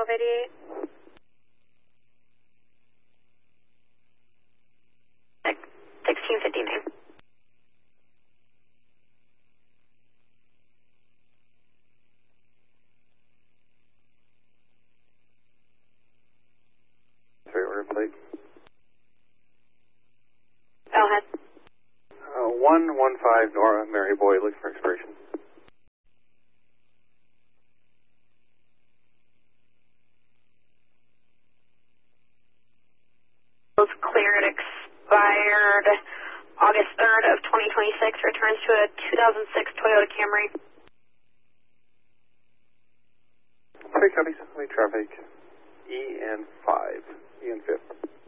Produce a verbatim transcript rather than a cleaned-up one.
eighty-eight. sixteen fifty-nine. Three order plate. Go ahead. Uh, one one five Nora Mary Boy, looking for expiration. Was cleared, expired August third of twenty twenty-six, returns to a two thousand six Toyota Camry. Three copies, lead traffic, E N five, E N fifth.